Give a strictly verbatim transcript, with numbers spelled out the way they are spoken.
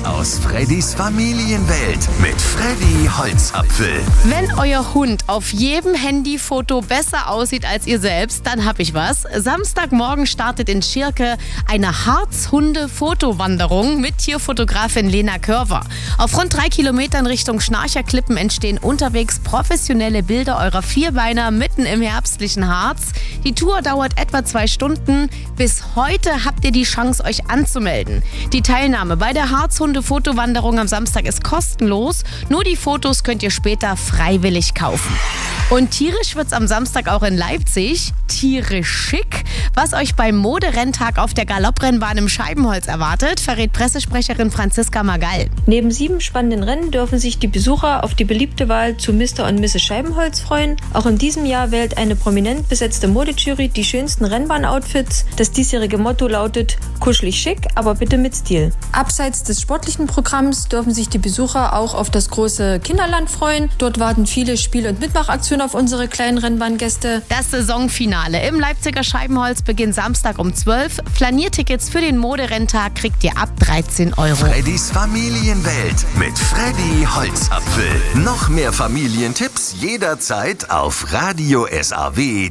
aus Freddys Familienwelt mit Freddy Holzapfel. Wenn euer Hund auf jedem Handyfoto besser aussieht als ihr selbst, dann hab ich was. Samstagmorgen startet in Schirke eine Harzhunde-Fotowanderung mit Tierfotografin Lena Körver. Auf rund drei Kilometern Richtung Schnarcherklippen entstehen unterwegs professionelle Bilder eurer Vierbeiner mitten im herbstlichen Harz. Die Tour dauert etwa zwei Stunden. Bis heute habt ihr die Chance, euch anzumelden. Die Teilnahme bei der Harzhunde-Fotowanderung am Samstag ist kostenlos. Nur die Fotos könnt ihr später freiwillig kaufen. Und tierisch wird's am Samstag auch in Leipzig. Tierisch schick. Was euch beim Moderenntag auf der Galopprennbahn im Scheibenholz erwartet, verrät Pressesprecherin Franziska Magall. Neben sieben spannenden Rennen dürfen sich die Besucher auf die beliebte Wahl zu Mister und Misses Scheibenholz freuen. Auch in diesem Jahr wählt eine prominent besetzte Modejury die schönsten Rennbahn-Outfits. Das diesjährige Motto lautet kuschelig schick, aber bitte mit Stil. Abseits des sportlichen Programms dürfen sich die Besucher auch auf das große Kinderland freuen. Dort warten viele Spiel- und Mitmachaktionen auf unsere kleinen Rennbahngäste. Das Saisonfinale im Leipziger Scheibenholz beginnt Samstag um zwölf. Flaniertickets für den Moderenntag kriegt ihr ab dreizehn Euro. Freddys Familienwelt mit Freddy Holzapfel. Noch mehr Familientipps jederzeit auf radio S A W.